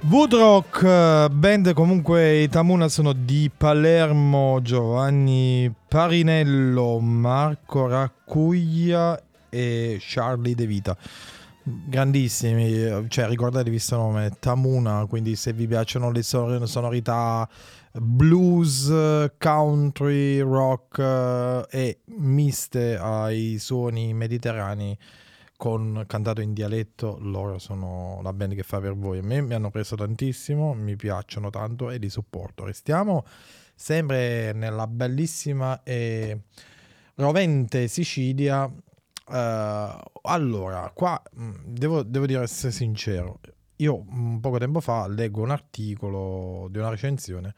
Woodrock, band comunque i Tamuna sono di Palermo, Giovanni Parinello, Marco Raccuglia e Charlie De Vita. Grandissimi, cioè ricordatevi questo nome, Tamuna, quindi se vi piacciono le sonorità blues, country, rock e miste ai suoni mediterranei con cantato in dialetto, loro sono la band che fa per voi. A me mi hanno preso tantissimo, mi piacciono tanto e li supporto. Restiamo sempre nella bellissima e rovente Sicilia. Allora, qua devo dire, essere sincero, io un poco tempo fa leggo un articolo di una recensione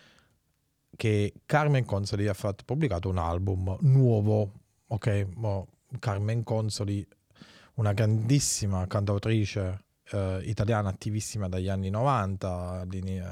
che Carmen Consoli ha pubblicato un album nuovo, ok? Carmen Consoli, una grandissima cantautrice italiana attivissima dagli anni 90,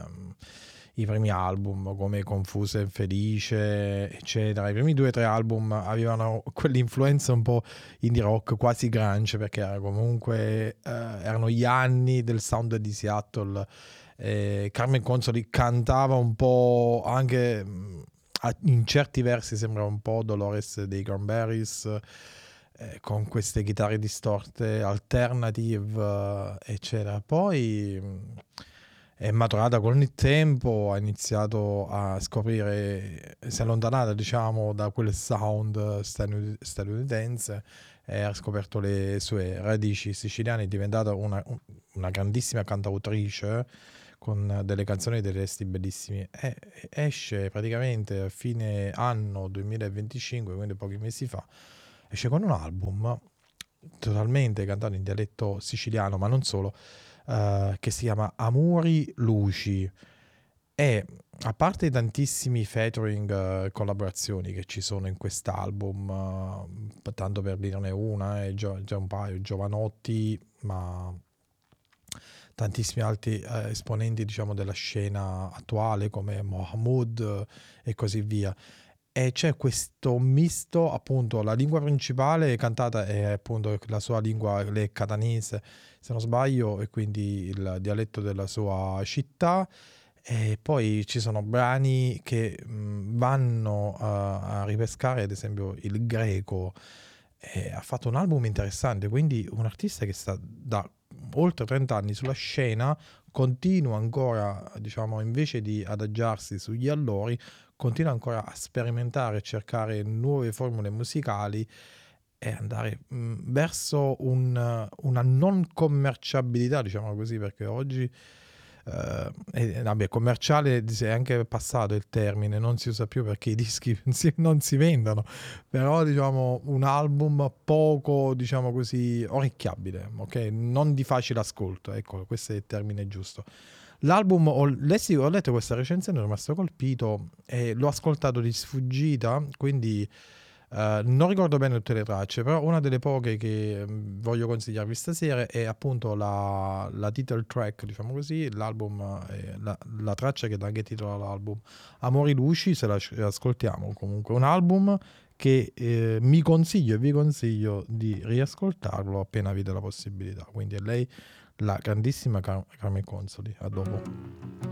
i primi album come Confusa e Felice, eccetera. I primi 2 o 3 album avevano quell'influenza un po' indie rock, quasi grunge, perché era comunque erano gli anni del sound di Seattle. Carmen Consoli cantava un po' anche in certi versi sembrava un po' Dolores dei Cranberries, con queste chitarre distorte alternative, eccetera. Poi è maturata con il tempo, ha iniziato a scoprire, si è allontanata diciamo da quel sound statunitense e ha scoperto le sue radici siciliane, è diventata una grandissima cantautrice con delle canzoni e dei testi bellissimi. Esce praticamente a fine anno 2025, quindi pochi mesi fa, esce con un album totalmente cantato in dialetto siciliano, ma non solo, che si chiama Amori Luci. E a parte i tantissimi featuring, collaborazioni che ci sono in quest'album, tanto per dirne una, già un paio, Giovanotti, ma tantissimi altri esponenti diciamo della scena attuale come Mohamud e così via. E c'è questo misto, appunto, la lingua principale cantata è appunto la sua lingua, lei è catanese, se non sbaglio, e quindi il dialetto della sua città. E poi ci sono brani che vanno a ripescare, ad esempio, il greco. E ha fatto un album interessante, quindi un artista che sta da oltre 30 anni sulla scena, continua ancora, diciamo, invece di adagiarsi sugli allori, continua ancora a sperimentare, cercare nuove formule musicali e andare verso una non commerciabilità, diciamo così, perché oggi vabbè, commerciale è anche passato il termine, non si usa più perché i dischi non si vendono, però diciamo un album poco, diciamo così, orecchiabile, ok? Non di facile ascolto, ecco, questo è il termine giusto. L'album, ho letto questa recensione, sono rimasto colpito e l'ho ascoltato di sfuggita, quindi non ricordo bene tutte le tracce, però una delle poche che voglio consigliarvi stasera è appunto la title track, diciamo così, l'album, la traccia che dà anche titolo all'album, Amori Luci, se la ascoltiamo. Comunque un album che mi consiglio e vi consiglio di riascoltarlo appena avete la possibilità. Quindi è lei, la grandissima Carmen Consoli. A dopo.